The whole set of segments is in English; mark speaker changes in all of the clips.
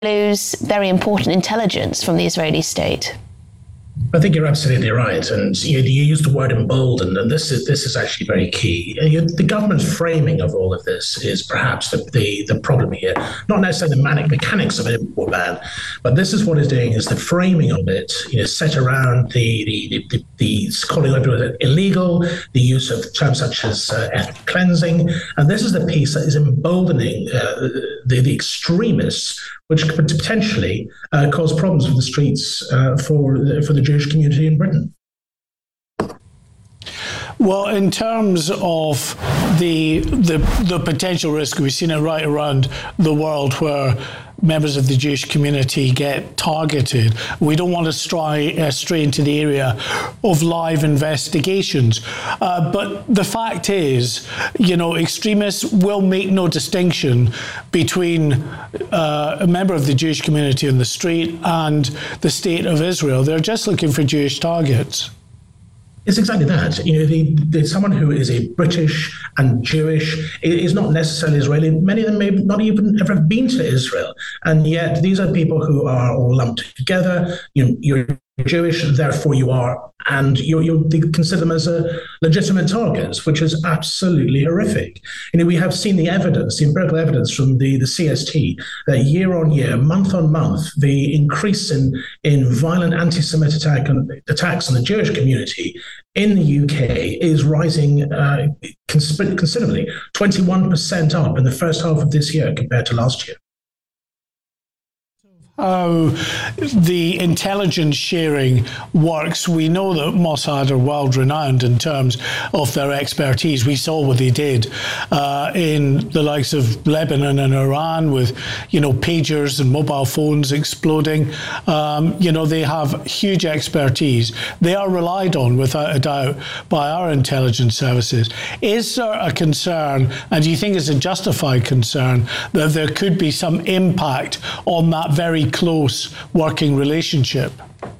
Speaker 1: lose very important intelligence from the Israeli state?
Speaker 2: I think you're absolutely right, and you use the word emboldened, and this is actually very key. The government's framing of all of this is perhaps the problem here. Not necessarily the mechanics of an import ban, but this is what it's doing: is the framing of it, set around the calling it illegal, the use of terms such as ethnic cleansing, and this is the piece that is emboldening the extremists, which could potentially cause problems with the streets for the Jewish community in Britain.
Speaker 3: Well, in terms of the potential risk, we've seen it right around the world where members of the Jewish community get targeted. We don't want to stray into the area of live investigations. But the fact is, extremists will make no distinction between a member of the Jewish community on the street and the state of Israel. They're just looking for Jewish targets.
Speaker 2: It's exactly that. Someone who is a British and Jewish is not necessarily Israeli. Many of them may not even ever have been to Israel. And yet these are people who are all lumped together. You're Jewish, therefore you are, and they consider them as a legitimate targets, which is absolutely horrific. We have seen the evidence, the empirical evidence from the CST, that year on year, month on month, the increase in violent anti-Semitic attacks on the Jewish community in the UK is rising considerably, 21% up in the first half of this year compared to last year.
Speaker 3: How the intelligence sharing works. We know that Mossad are world renowned in terms of their expertise. We saw what they did in the likes of Lebanon and Iran with, pagers and mobile phones exploding. They have huge expertise. They are relied on without a doubt by our intelligence services. Is there a concern, and do you think it's a justified concern, that there could be some impact on that very close working relationship?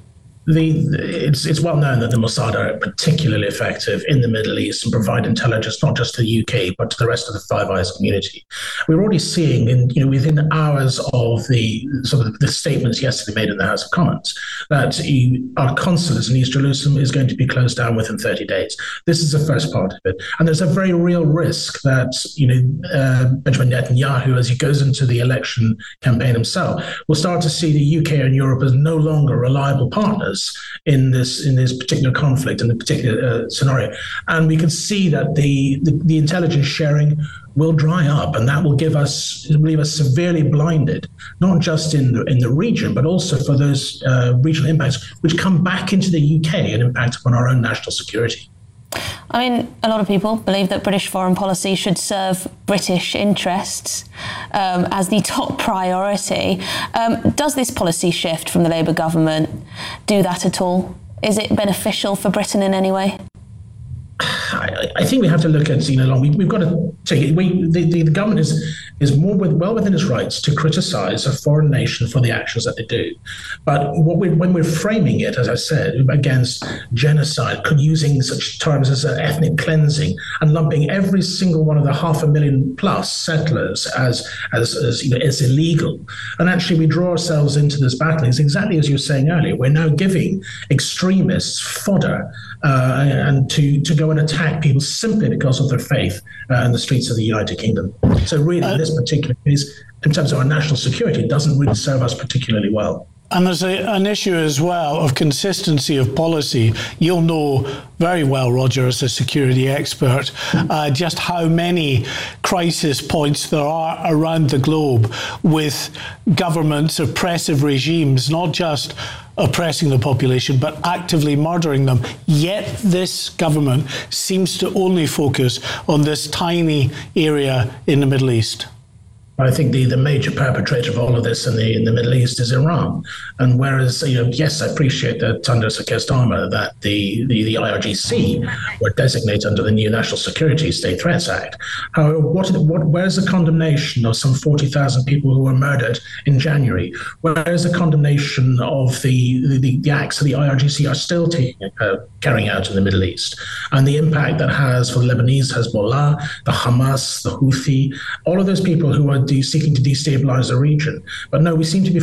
Speaker 2: It's well known that the Mossad are particularly effective in the Middle East and provide intelligence not just to the UK but to the rest of the Five Eyes community. We're already seeing, within hours of the statements yesterday made in the House of Commons, that our consulate in East Jerusalem is going to be closed down within 30 days. This is the first part of it, and there's a very real risk that Benjamin Netanyahu, as he goes into the election campaign himself, will start to see the UK and Europe as no longer reliable partners in this particular conflict, in the particular scenario. And we can see that the intelligence sharing will dry up, and that will leave us severely blinded, not just in the region, but also for those regional impacts which come back into the UK and impact upon our own national security.
Speaker 1: I mean, a lot of people believe that British foreign policy should serve British interests as the top priority. Does this policy shift from the Labour government do that at all? Is it beneficial for Britain in any way?
Speaker 2: I think we have to look at we've got to take it. The government is well within its rights to criticise a foreign nation for the actions that they do. But when we're framing it, as I said, against genocide, using such terms as ethnic cleansing and lumping every single one of the 500,000 plus settlers as illegal, and actually we draw ourselves into this battle. It's exactly as you were saying earlier. We're now giving extremists fodder and to go and attack people simply because of their faith in the streets of the United Kingdom. So really, in this particular case, in terms of our national security, it doesn't really serve us particularly well.
Speaker 3: And there's an issue as well of consistency of policy. You'll know very well, Roger, as a security expert, just how many crisis points there are around the globe with governments, oppressive regimes, not just oppressing the population, but actively murdering them. Yet this government seems to only focus on this tiny area in the Middle East.
Speaker 2: I think the major perpetrator of all of this in the Middle East is Iran. And whereas, yes, I appreciate that under Sir Keir Starmer that the IRGC were designated under the new National Security State Threats Act. However, where's the condemnation of some 40,000 people who were murdered in January? Where's the condemnation of the acts that the IRGC are still carrying out in the Middle East? And the impact that has for the Lebanese Hezbollah, the Hamas, the Houthi, all of those people who are seeking to destabilize the region. But no, we seem to be